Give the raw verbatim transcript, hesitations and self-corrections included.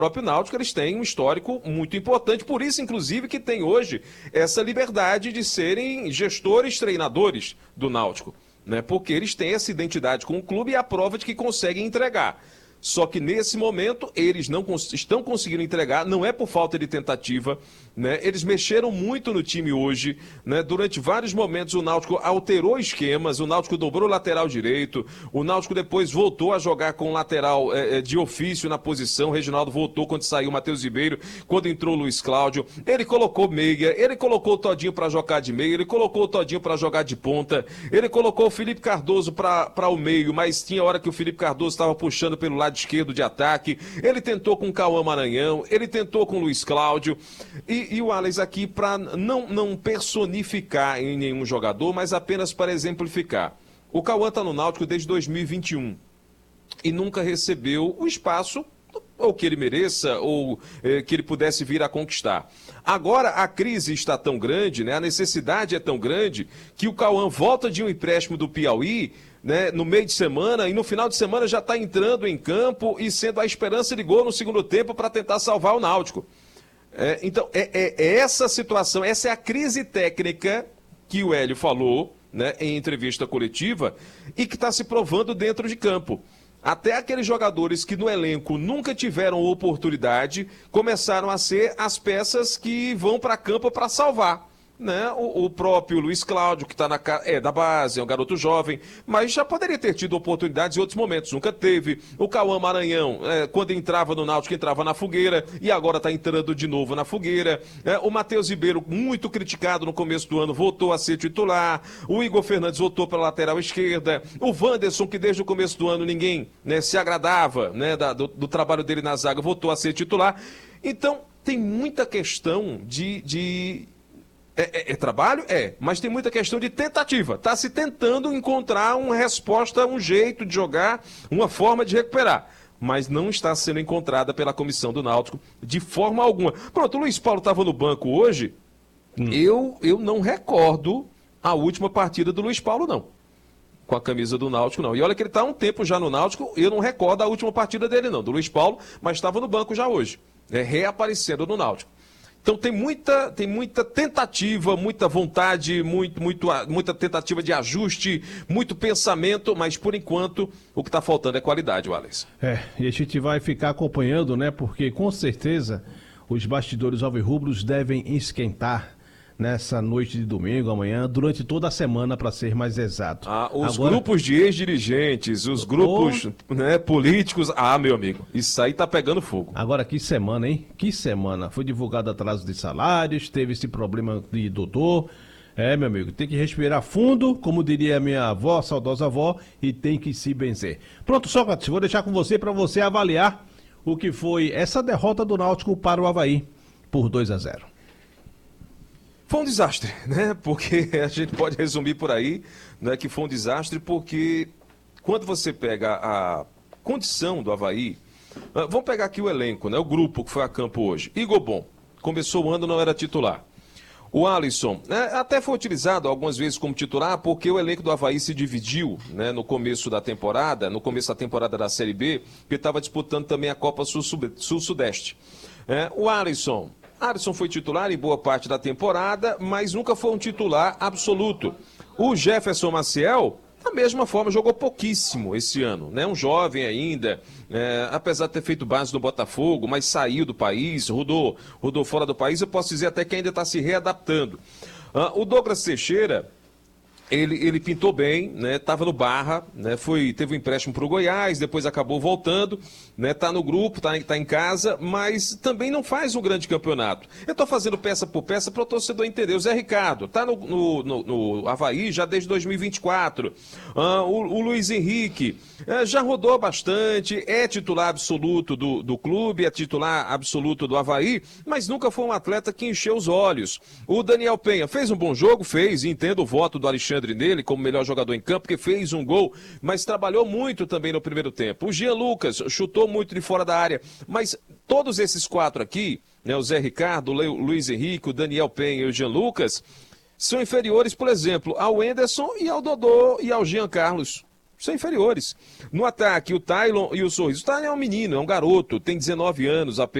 próprio Náutico, eles têm um histórico muito importante, por isso, inclusive, que tem hoje essa liberdade de serem gestores, treinadores do Náutico, né? Porque eles têm essa identidade com o clube e a prova de que conseguem entregar. Só que nesse momento eles não cons- estão conseguindo entregar, não é por falta de tentativa, né? Eles mexeram muito no time hoje, né? Durante vários momentos o Náutico alterou esquemas, o Náutico dobrou o lateral direito, o Náutico depois voltou a jogar com o lateral é, é, de ofício na posição, o Reginaldo voltou quando saiu o Matheus Ribeiro, quando entrou o Luiz Cláudio, ele colocou meia, ele colocou o Todinho para jogar de meia, ele colocou o Todinho para jogar de ponta, ele colocou o Felipe Cardoso para o meio, mas tinha hora que o Felipe Cardoso estava puxando pelo lado esquerdo de ataque, ele tentou com o Cauã Maranhão, ele tentou com o Luiz Cláudio, e, e o Alex aqui para não, não personificar em nenhum jogador, mas apenas para exemplificar. O Cauã está no Náutico desde dois mil e vinte e um e nunca recebeu o espaço ou que ele mereça, ou eh, que ele pudesse vir a conquistar. Agora a crise está tão grande, né, a necessidade é tão grande, que o Cauã volta de um empréstimo do Piauí, né, no meio de semana, e no final de semana já está entrando em campo e sendo a esperança de gol no segundo tempo para tentar salvar o Náutico. É, então, é, é, é essa situação, essa é a crise técnica que o Hélio falou, né, em entrevista coletiva, e que está se provando dentro de campo. Até aqueles jogadores que no elenco nunca tiveram oportunidade começaram a ser as peças que vão para campo para salvar. Né? O, o próprio Luiz Cláudio, que está na é da base, é um garoto jovem, mas já poderia ter tido oportunidades em outros momentos, nunca teve. O Cauã Maranhão, é, quando entrava no Náutico, entrava na fogueira, e agora está entrando de novo na fogueira. É, o Matheus Ribeiro, muito criticado no começo do ano, voltou a ser titular. O Igor Fernandes voltou para a lateral esquerda. O Wanderson, que desde o começo do ano ninguém, né, se agradava, né, da, do, do trabalho dele na zaga, voltou a ser titular. Então, tem muita questão de... de É, é, é trabalho? É, mas tem muita questão de tentativa. Está se tentando encontrar uma resposta, um jeito de jogar, uma forma de recuperar. Mas não está sendo encontrada pela comissão do Náutico de forma alguma. Pronto, o Luiz Paulo estava no banco hoje. Hum. Eu, eu não recordo a última partida do Luiz Paulo, não. Com a camisa do Náutico, não. E olha que ele está há um tempo já no Náutico, eu não recordo a última partida dele, não, do Luiz Paulo, mas estava no banco já hoje, né, reaparecendo no Náutico. Então tem muita, tem muita tentativa, muita vontade, muito, muito, muita tentativa de ajuste, muito pensamento, mas por enquanto o que está faltando é qualidade, Wallace. É, e a gente vai ficar acompanhando, né? Porque com certeza os bastidores alvirrubros devem esquentar nessa noite de domingo, amanhã, durante toda a semana, para ser mais exato. Ah, os Agora... grupos de ex-dirigentes, os grupos oh. né, políticos, ah, meu amigo, isso aí tá pegando fogo. Agora, que semana, hein? Que semana. Foi divulgado atraso de salários, teve esse problema de doutor. É, meu amigo, tem que respirar fundo, como diria a minha avó, saudosa avó, e tem que se benzer. Pronto, Sócrates, vou deixar com você para você avaliar o que foi essa derrota do Náutico para o Avaí por dois a zero. Foi um desastre, né? Porque a gente pode resumir por aí, né, que foi um desastre, porque quando você pega a condição do Avaí, vamos pegar aqui o elenco, né? O grupo que foi a campo hoje. Igor Bom, começou o ano, não era titular. O Alisson, né, até foi utilizado algumas vezes como titular, porque o elenco do Avaí se dividiu, né, no começo da temporada, no começo da temporada da Série B, que estava disputando também a Copa Sul-Sudeste. É, o Alisson... Alisson foi titular em boa parte da temporada, mas nunca foi um titular absoluto. O Jefferson Maciel, da mesma forma, jogou pouquíssimo esse ano, né? Um jovem ainda, é, apesar de ter feito base no Botafogo, mas saiu do país, rodou, rodou fora do país, eu posso dizer até que ainda está se readaptando. Ah, o Douglas Teixeira... Ele, ele pintou bem, né? Tava no Barra, né? Foi, teve um empréstimo para o Goiás, depois acabou voltando, né? Tá no grupo, tá, tá em casa, mas também não faz um grande campeonato. Eu tô fazendo peça por peça para o torcedor entender. O Zé Ricardo tá no, no, no, no Avaí já desde dois mil e vinte e quatro. Ah, o, o Luiz Henrique é, já rodou bastante, é titular absoluto do, do clube, é titular absoluto do Avaí, mas nunca foi um atleta que encheu os olhos. O Daniel Penha fez um bom jogo, fez, e entendo o voto do Alexandre nele como melhor jogador em campo, porque fez um gol, mas trabalhou muito também no primeiro tempo. O Jean Lucas chutou muito de fora da área, mas todos esses quatro aqui, né, o Zé Ricardo, o Luiz Henrique, o Daniel Penha e o Jean Lucas, são inferiores, por exemplo, ao Enderson e ao Dodô e ao Jean Carlos. são inferiores. No ataque, o Tylon e o Sorriso. O Tylon é um menino, é um garoto, tem dezenove anos apenas.